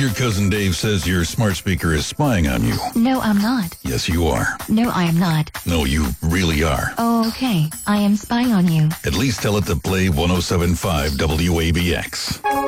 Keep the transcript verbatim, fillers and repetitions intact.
Your cousin Dave says your smart speaker is spying on you. No, I'm not. Yes, you are. No, I am not. No, you really are. Oh, okay. I am spying on you. At least tell it to play one oh seven point five W A B X.